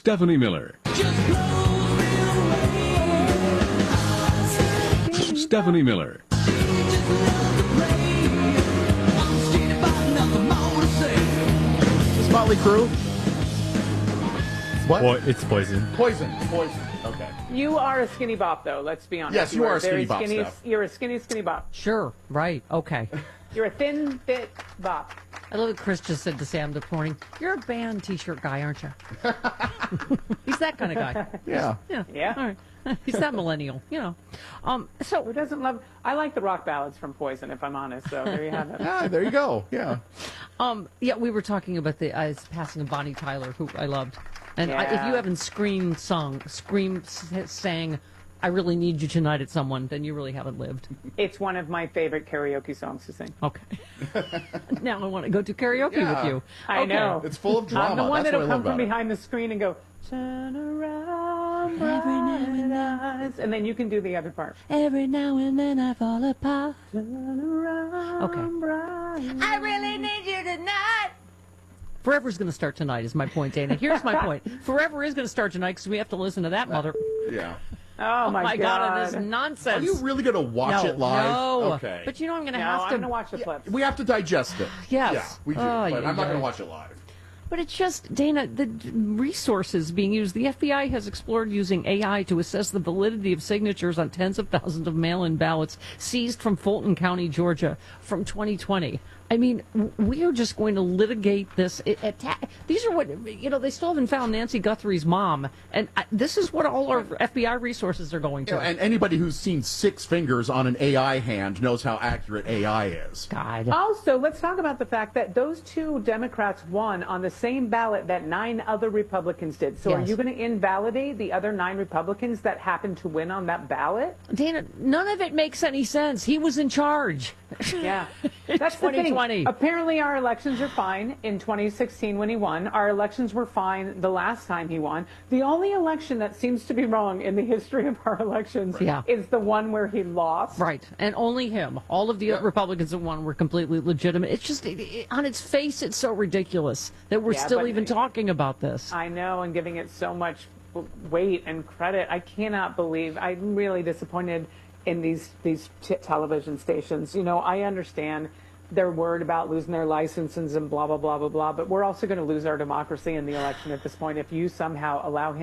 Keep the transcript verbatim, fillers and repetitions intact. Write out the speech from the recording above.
Stephanie Miller. Stephanie Miller. Is Motley Crue? What? Well, it's Poison. Poison. Poison. Okay. You are a skinny bop, though. Let's be honest. Yes, you are a skinny very bop, skinny, Steph. You're a skinny, skinny bop. Sure, right, okay. You're a thin, fit bop. I love what Chris just said to Sam this morning. You're a band T-shirt guy, aren't you? He's that kind of guy. Yeah. Yeah. Yeah. All right. He's that millennial, you know. Um, Who so, doesn't love? I like the rock ballads from Poison, if I'm honest. So there you have it. Ah, there you go. Yeah. um, yeah, we were talking about the uh, passing of Bonnie Tyler, who I loved. And I, if Yeah. you haven't screamed, sung, screamed, s- sang, I really need you tonight at someone, then you really haven't lived. It's one of my favorite karaoke songs to sing. Okay. Now I want to go to karaoke Yeah. with you. I Okay. know. It's full of drama. I'm the one That's that'll what I come love from about it. behind the screen and go, turn around, bright eyes. And then you can do the other part. Every now and then I fall apart. Turn around, Okay. bright I really need you tonight. Forever's going to start tonight, is my point, Dana. Here's my point. Forever is going to start tonight because we have to listen to that mother. Yeah. Oh, my, my God, it is Are nonsense. you really going to watch no, it live? No. Okay. But you know I'm going to No, have I'm to. going to watch the clips. We have to digest it. Yes. Yeah, we do. Oh, but yeah, I'm not yeah. going to watch it live. But it's just, Dana, the d- resources being used. The F B I has explored using A I to assess the validity of signatures on tens of thousands of mail-in ballots seized from Fulton County, Georgia, from twenty twenty. I mean, w- we are just going to litigate this. It, atta- these are what, you know, they still haven't found Nancy Guthrie's mom. And I, this is what all our F B I resources are going to. You know, and anybody who's seen six fingers on an A I hand knows how accurate A I is. God. Also, let's talk about the fact that those two Democrats won on the same ballot that nine other Republicans did. So are Yes. you going to invalidate the other nine Republicans that happened to win on that ballot? Dana, none of it makes any sense. He was in charge. Yeah. That's the twenty twenty. thing. Apparently our elections are fine in twenty sixteen when he won. Our elections were fine the last time he won. The only election that seems to be wrong in the history of our elections Yeah. is the one where he lost. Right, and only him. All of the Yep. Republicans that won were completely legitimate. It's just, it, it, on its face, it's so ridiculous that we're Yeah, still but- even talking about this. I know, and giving it so much weight and credit. I cannot believe. I'm really disappointed in these these t- television stations. You know, I understand they're worried about losing their licenses and blah blah blah blah blah. But we're also going to lose our democracy in the election at this point if you somehow allow him.